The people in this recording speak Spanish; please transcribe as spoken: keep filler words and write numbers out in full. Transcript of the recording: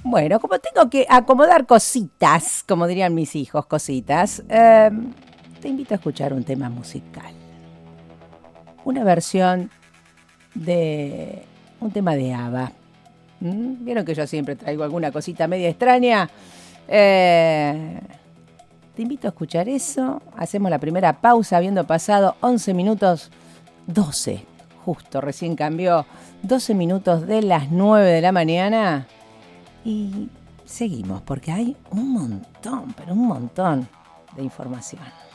Bueno, como tengo que acomodar cositas, como dirían mis hijos, cositas, eh, te invito a escuchar un tema musical. Una versión de un tema de ABBA. ¿Mm? ¿Vieron que yo siempre traigo alguna cosita media extraña? Eh, te invito a escuchar eso. Hacemos la primera pausa habiendo pasado once minutos, doce, justo, recién cambió, doce minutos de las nueve de la mañana. Y seguimos porque hay un montón, pero un montón de información.